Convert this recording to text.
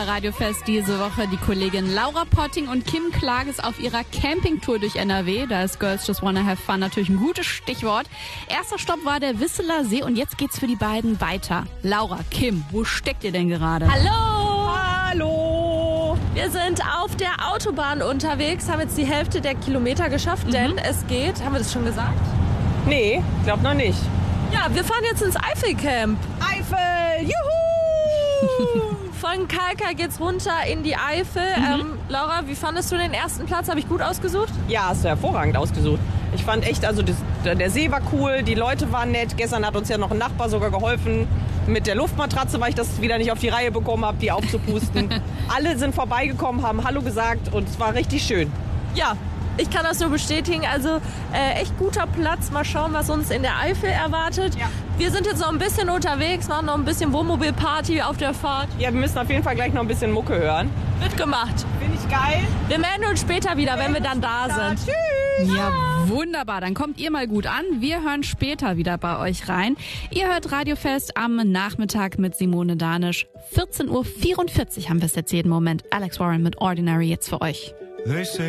Radiofest diese Woche die Kollegin Laura Potting und Kim Klages auf ihrer Campingtour durch NRW. Da ist Girls Just Wanna Have Fun natürlich ein gutes Stichwort. Erster Stopp war der Wisseler See und jetzt geht's für die beiden weiter. Laura, Kim, wo steckt ihr denn gerade? Hallo! Hallo! Wir sind auf der Autobahn unterwegs, haben jetzt die Hälfte der Kilometer geschafft, denn es geht, haben wir das schon gesagt? Nee, glaub noch nicht. Ja, wir fahren jetzt ins Eifelcamp. Eifel! Juhu! Von Kalka geht's runter in die Eifel. Laura, wie fandest du den ersten Platz? Habe ich gut ausgesucht? Ja, hast du hervorragend ausgesucht. Ich fand echt, also der See war cool, die Leute waren nett. Gestern hat uns ja noch ein Nachbar sogar geholfen mit der Luftmatratze, weil ich das wieder nicht auf die Reihe bekommen habe, die aufzupusten. Alle sind vorbeigekommen, haben Hallo gesagt und es war richtig schön. Ja, ich kann das nur bestätigen. Also echt guter Platz. Mal schauen, was uns in der Eifel erwartet. Ja. Wir sind jetzt noch ein bisschen unterwegs, machen noch ein bisschen Wohnmobilparty auf der Fahrt. Ja, wir müssen auf jeden Fall gleich noch ein bisschen Mucke hören. Wird gemacht. Finde ich geil. Wir melden uns später wieder, wenn wir dann da sind. Tschüss! Ja, wunderbar. Dann kommt ihr mal gut an. Wir hören später wieder bei euch rein. Ihr hört Radiofest am Nachmittag mit Simone Danisch. 14:44 Uhr haben wir es jetzt jeden Moment. Alex Warren mit Ordinary jetzt für euch.